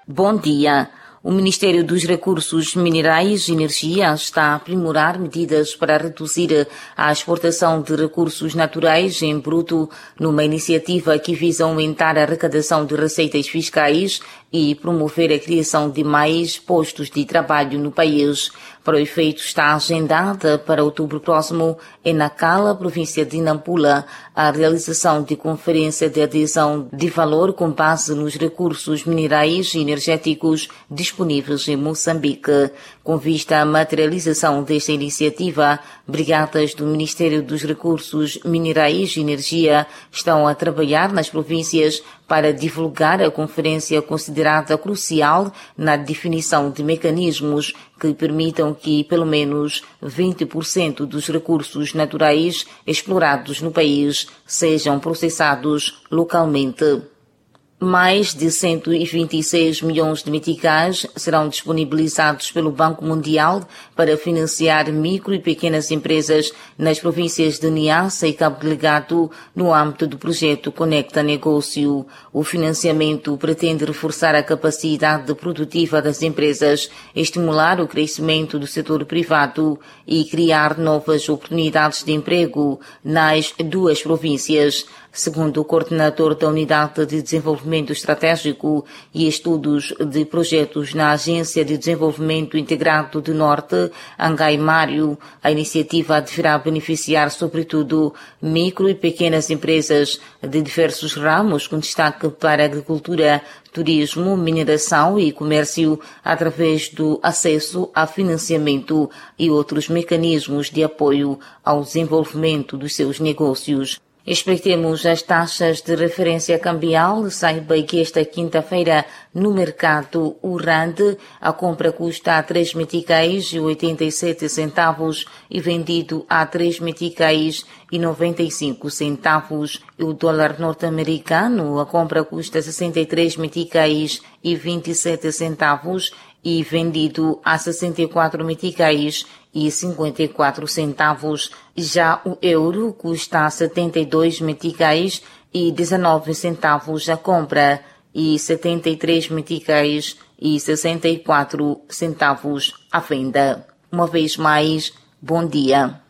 Bom dia. O Ministério dos Recursos Minerais e Energia está a aprimorar medidas para reduzir a exportação de recursos naturais em bruto, numa iniciativa que visa aumentar a arrecadação de receitas fiscais e promover a criação de mais postos de trabalho no país. Para o efeito, está agendada para outubro próximo, em Nacala, província de Nampula, a realização de conferência de adesão de valor com base nos recursos minerais e energéticos disponíveis em Moçambique. Com vista à materialização desta iniciativa, brigadas do Ministério dos Recursos Minerais e Energia estão a trabalhar nas províncias para divulgar a conferência considerada crucial na definição de mecanismos que permitam que pelo menos 20% dos recursos naturais explorados no país sejam processados localmente. Mais de 126 milhões de meticais serão disponibilizados pelo Banco Mundial para financiar micro e pequenas empresas nas províncias de Niassa e Cabo Delgado no âmbito do projeto Conecta Negócio. O financiamento pretende reforçar a capacidade produtiva das empresas, estimular o crescimento do setor privado e criar novas oportunidades de emprego nas duas províncias. Segundo o coordenador da Unidade de Desenvolvimento Estratégico e Estudos de Projetos na Agência de Desenvolvimento Integrado do Norte, Angai Mário, a iniciativa deverá beneficiar sobretudo micro e pequenas empresas de diversos ramos, com destaque para a agricultura, turismo, mineração e comércio, através do acesso a financiamento e outros mecanismos de apoio ao desenvolvimento dos seus negócios. Espreitemos as taxas de referência cambial. Saiba que esta quinta-feira no mercado o rand a compra custa a 3 meticais e 87 centavos e vendido a 3 meticais e 95 centavos. E o dólar norte-americano a compra custa 63 meticais e 27 centavos e vendido a 64 meticais e 54 centavos. Já o euro custa 72 meticais e 19 centavos a compra e 73 meticais e 64 centavos à venda. Uma vez mais, bom dia.